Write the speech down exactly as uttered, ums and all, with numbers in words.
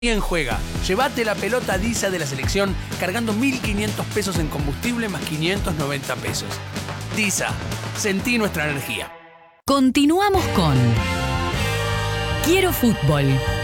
Bien juega. Llévate la pelota Disa de la selección cargando mil quinientos pesos en combustible más quinientos noventa pesos. Disa, sentí nuestra energía. Continuamos con Quiero Fútbol.